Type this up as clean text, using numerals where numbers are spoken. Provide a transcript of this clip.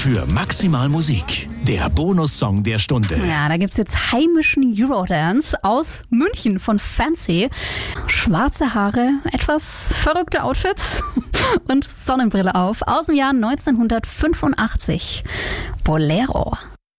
für maximal Musik. Der Bonussong der Stunde. Ja, da gibt's jetzt heimischen Eurodance aus München von Fancy. Schwarze Haare, etwas verrückte Outfits und Sonnenbrille auf. Aus dem Jahr 1985. Bolero.